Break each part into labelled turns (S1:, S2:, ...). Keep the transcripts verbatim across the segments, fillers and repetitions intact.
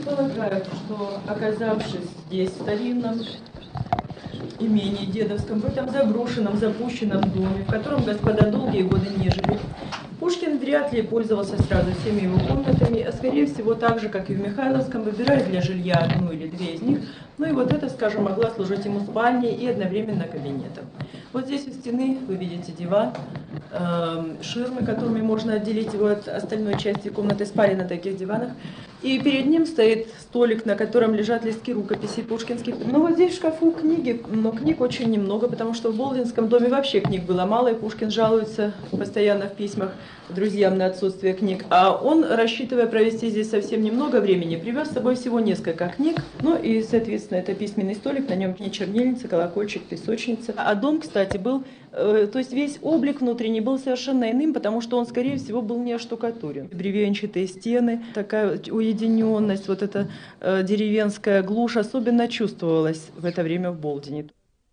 S1: Полагаю, что, оказавшись здесь, в старинном имении дедовском, в этом заброшенном, запущенном доме, в котором господа долгие годы не жили, Пушкин вряд ли пользовался сразу всеми его комнатами, а скорее всего так же, как и в Михайловском, выбирая для жилья одну или две из них, ну и вот эта, скажем, могла служить ему спальней и одновременно кабинетом. Вот здесь у стены вы видите диван, э, ширмы, которыми можно отделить его от остальной части комнаты, спали на таких диванах. И перед ним стоит столик, на котором лежат листки рукописей пушкинских. Ну вот здесь в шкафу книги, но книг очень немного, потому что в Болдинском доме вообще книг было мало, и Пушкин жалуется постоянно в письмах друзьям на отсутствие книг. А он, рассчитывая провести здесь совсем немного времени, привез с собой всего несколько книг. Ну и, соответственно, это письменный столик, на нем не чернильница, колокольчик, песочница. А дом, кстати, был, э, то есть весь облик внутренний был совершенно иным, потому что он, скорее всего, был не оштукатурен. Бревенчатые стены, такая уединенность, вот эта э, деревенская глушь особенно чувствовалась в это время в Болдине.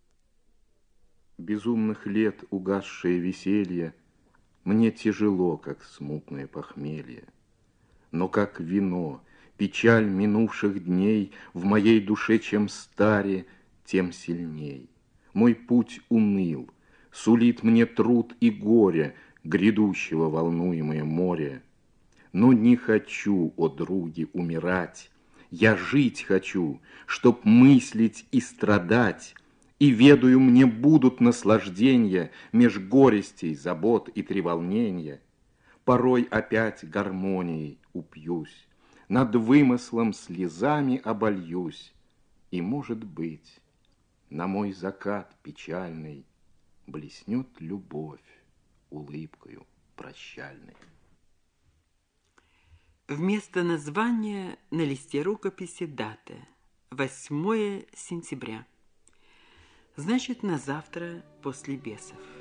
S2: Безумных лет угасшее веселье мне тяжело, как смутное похмелье. Но как вино, печаль минувших дней в моей душе чем старе, тем сильней. Мой путь уныл, сулит мне труд и горе, грядущего волнуемое море. Но не хочу, о други, умирать, я жить хочу, чтоб мыслить и страдать, и ведаю, мне будут наслажденья меж горестей, забот и треволнения. Порой опять гармонией упьюсь, над вымыслом слезами обольюсь, и, может быть, на мой закат печальный блеснет любовь улыбкою прощальной.
S3: Вместо названия на листе рукописи дата восьмое сентября. Значит, на завтра после бесов.